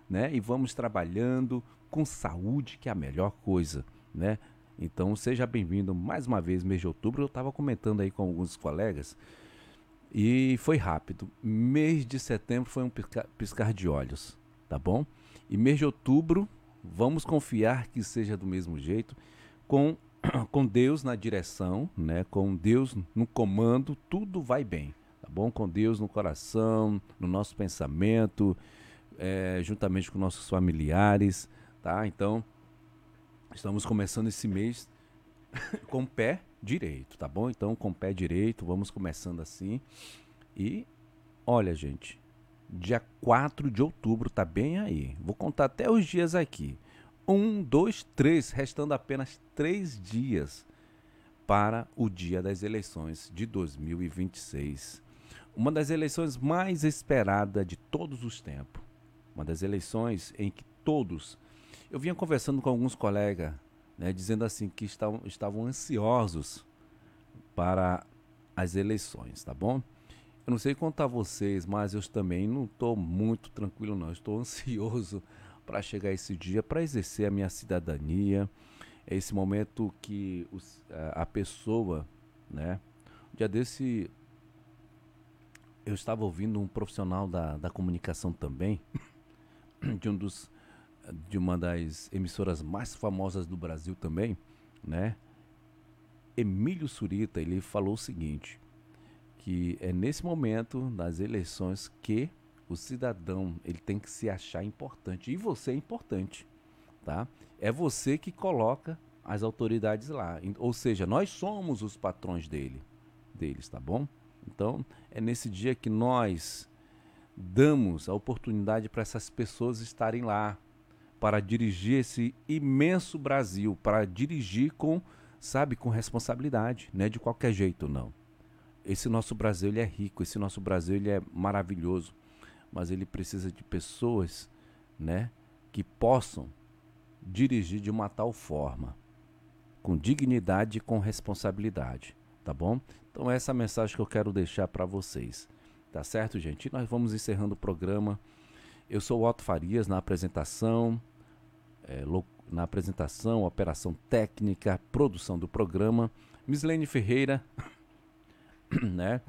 né? E vamos trabalhando com saúde, que é a melhor coisa, né? Então seja bem-vindo mais uma vez, mês de outubro. Eu estava comentando aí com alguns colegas e foi rápido. Mês de setembro foi um piscar de olhos, tá bom? E mês de outubro, vamos confiar que seja do mesmo jeito, com, com Deus na direção, né? Com Deus no comando, tudo vai bem, tá bom? Com Deus no coração, no nosso pensamento, juntamente com nossos familiares, tá? Então, estamos começando esse mês com o pé direito, tá bom? Então, com o pé direito, vamos começando assim. E, olha, gente, dia 4 de outubro tá bem aí. Vou contar até os dias aqui. Um, dois, três, restando apenas 3 dias para o dia das eleições de 2026. Uma das eleições mais esperadas de todos os tempos. Uma das eleições em que todos. Eu vinha conversando com alguns colegas, né, dizendo assim que estavam ansiosos para as eleições, tá bom? Eu não sei contar vocês, mas eu também não estou muito tranquilo, não. Estou ansioso para chegar esse dia, para exercer a minha cidadania. É esse momento que a pessoa, né? Um dia desse, eu estava ouvindo um profissional da comunicação também, de, de uma das emissoras mais famosas do Brasil também, né? Emílio Surita, ele falou o seguinte, que é nesse momento das eleições que o cidadão ele tem que se achar importante. E você é importante, tá? É você que coloca as autoridades lá. Ou seja, nós somos os patrões deles, tá bom? Então, é nesse dia que nós damos a oportunidade para essas pessoas estarem lá, para dirigir esse imenso Brasil, para dirigir com, sabe, com responsabilidade, não é de qualquer jeito, não. Esse nosso Brasil ele é rico, esse nosso Brasil ele é maravilhoso, mas ele precisa de pessoas, né, que possam dirigir de uma tal forma, com dignidade e com responsabilidade, tá bom? Então essa é a mensagem que eu quero deixar para vocês, tá certo, gente? E nós vamos encerrando o programa. Eu sou o Otto Farias na apresentação, na apresentação, operação técnica, produção do programa. Mislene Ferreira, né?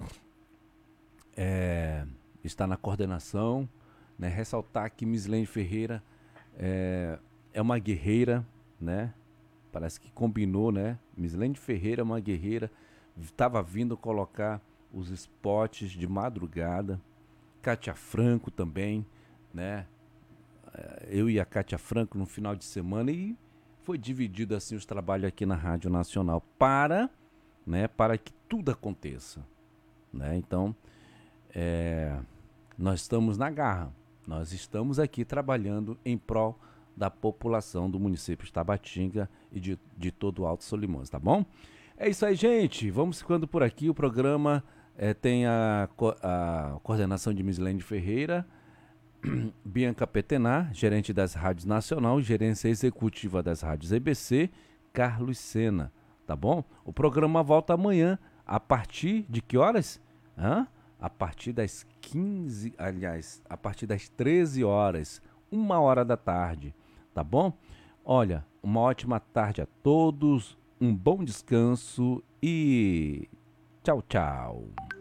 Está na coordenação, né? Ressaltar que Mislene Ferreira é uma guerreira, né? Parece que combinou, né? Mislene Ferreira é uma guerreira, estava vindo colocar os spots de madrugada. Kátia Franco também, né? Eu e a Kátia Franco no final de semana e foi dividido assim os trabalhos aqui na Rádio Nacional para, né, para que tudo aconteça, né? Então, nós estamos na garra, nós estamos aqui trabalhando em prol da população do município de Tabatinga e de todo o Alto Solimões, tá bom? É isso aí, gente. Vamos ficando por aqui. O programa tem a coordenação de Mislene Ferreira, Bianca Petenar, gerente das rádios Nacional, gerência executiva das rádios EBC, Carlos Sena, tá bom? O programa volta amanhã, a partir de que horas? A partir das 15, aliás, a partir das 13 horas, 1 hora da tarde, tá bom? Olha, uma ótima tarde a todos, um bom descanso e tchau, tchau.